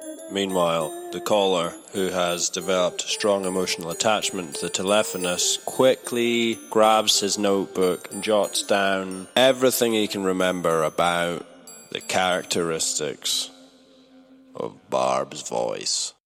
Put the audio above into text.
Meanwhile, the caller, who has developed a strong emotional attachment to the telephonist, quickly grabs his notebook and jots down everything he can remember about the characteristics of Barb's voice.